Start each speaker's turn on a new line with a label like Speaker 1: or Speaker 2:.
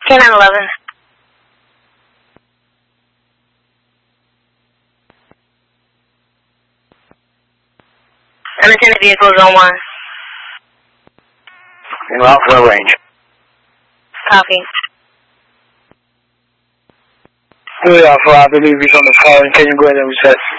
Speaker 1: K911. Unattended vehicle, zone 1.
Speaker 2: En route for a range.
Speaker 1: Copy.
Speaker 2: Good Alpha, I believe he's on the phone. Can you go ahead and reset?